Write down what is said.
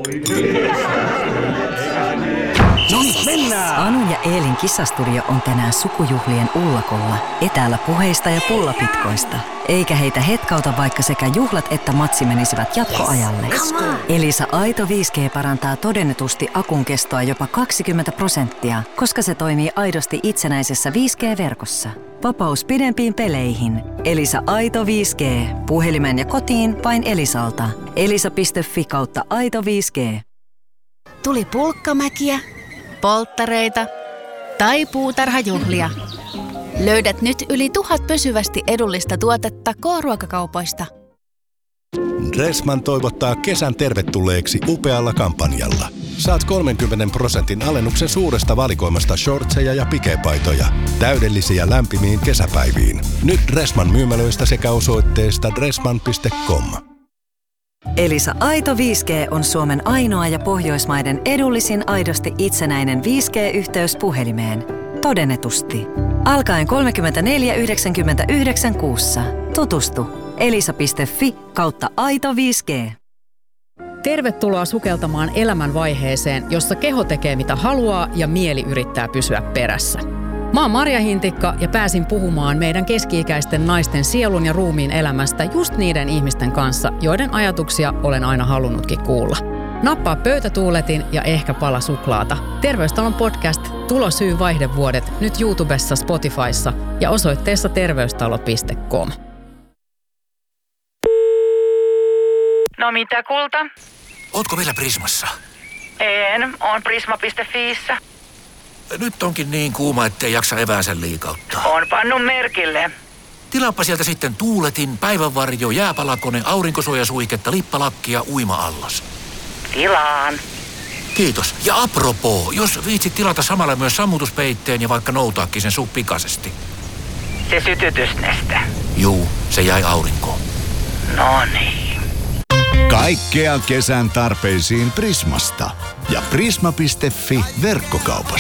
No niin, mennään! Anun ja Eelin kissastudio on tänään sukujuhlien ullakolla, etäällä puheista ja pullapitkoista. Eikä heitä hetkauta, vaikka sekä juhlat että matsi menisivät jatkoajalle. Elisa Aito 5G parantaa todennetusti akun kestoa jopa 20%, koska se toimii aidosti itsenäisessä 5G-verkossa. Vapaus pidempiin peleihin. Elisa Aito 5G. Puhelimen ja kotiin vain Elisalta. elisa.fi/Aito 5G. Tuli pulkkamäkiä, polttareita tai puutarhajuhlia. Löydät nyt yli 1000 pysyvästi edullista tuotetta K-ruokakaupoista. Dressman toivottaa kesän tervetulleeksi upealla kampanjalla. Saat 30% alennuksen suuresta valikoimasta shortseja ja pikepaitoja. Täydellisiä lämpimiin kesäpäiviin. Nyt Dressman myymälöistä sekä osoitteesta dressman.com. Elisa Aito 5G on Suomen ainoa ja Pohjoismaiden edullisin aidosti itsenäinen 5G-yhteys puhelimeen. Todennetusti. Alkaen 34,99 kuussa. Tutustu. elisa.fi/Aito 5G. Tervetuloa sukeltamaan elämänvaiheeseen, jossa keho tekee mitä haluaa ja mieli yrittää pysyä perässä. Mä oon Marja Hintikka ja pääsin puhumaan meidän keski-ikäisten naisten sielun ja ruumiin elämästä just niiden ihmisten kanssa, joiden ajatuksia olen aina halunnutkin kuulla. Nappaa pöytätuuletin ja ehkä pala suklaata. Terveystalon podcast Tulosyy vaihdevuodet nyt YouTubessa, Spotifyssa ja osoitteessa terveystalo.com. No mitä, kulta? Ootko vielä Prismassa? En, on prisma.fiissä. Nyt onkin niin kuuma, ettei jaksa eväänsä liikauttaa. On pannut merkille. Tilaappa sieltä sitten tuuletin, päivänvarjo, jääpalakone, aurinkosuojasuihketta, lippalakkia, uima-allas. Tilaan. Kiitos. Ja apropoo, jos viitsit tilata samalla myös sammutuspeitteen ja vaikka noutaakin sen pikaisesti. Se sytytysneste. Juu, se jäi aurinkoon. No niin. Kaikkea kesän tarpeisiin Prismasta ja prisma.fi verkkokaupassa.